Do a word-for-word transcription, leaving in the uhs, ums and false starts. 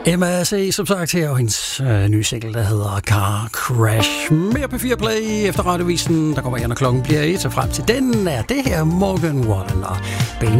Emma C, som sagt, her og hendes øh, nye single, der hedder Car Crash. Mere P fire Play efter radiovisen, der kommer igen, når klokken bliver et, så frem til den er det her Morgan Wallen og Ben